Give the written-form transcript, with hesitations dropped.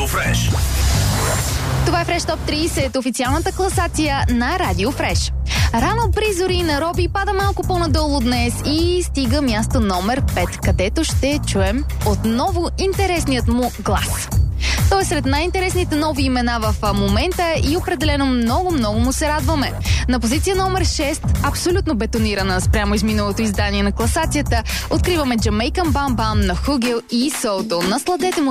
Фреш. Това е Фреш Топ 30, официалната класация на Радио Фреш. Рано при зори на Роби пада малко по-надолу днес и стига място номер 5, където ще чуем отново интересният му глас. Той е сред най-интересните нови имена в момента и определено много му се радваме. На позиция номер 6, абсолютно бетонирана спрямо изминалото издание на класацията, откриваме Jamaican Bam Bam на Хугел и Солто. Насладете му